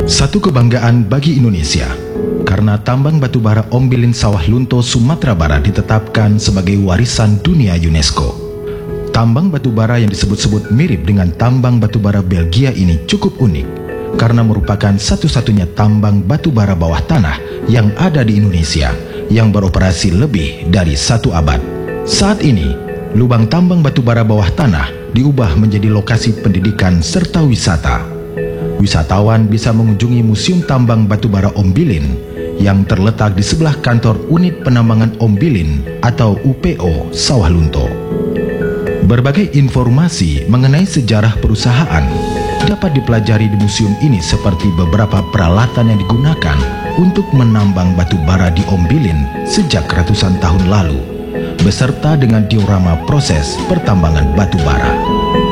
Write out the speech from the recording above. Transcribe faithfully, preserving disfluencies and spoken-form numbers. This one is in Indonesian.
Satu kebanggaan bagi Indonesia, karena tambang batubara Ombilin Sawah Lunto, Sumatera Barat ditetapkan sebagai warisan dunia UNESCO. Tambang batubara yang disebut-sebut mirip dengan tambang batubara Belgia ini cukup unik, karena merupakan satu-satunya tambang batubara bawah tanah yang ada di Indonesia, yang beroperasi lebih dari satu abad. Saat ini, lubang tambang batubara bawah tanah diubah menjadi lokasi pendidikan serta wisata. Wisatawan bisa mengunjungi Museum Tambang Batubara Ombilin yang terletak di sebelah kantor Unit Penambangan Ombilin atau U P O Sawah Lunto. Berbagai informasi mengenai sejarah perusahaan dapat dipelajari di museum ini, seperti beberapa peralatan yang digunakan untuk menambang batubara di Ombilin sejak ratusan tahun lalu, beserta dengan diorama proses pertambangan batubara.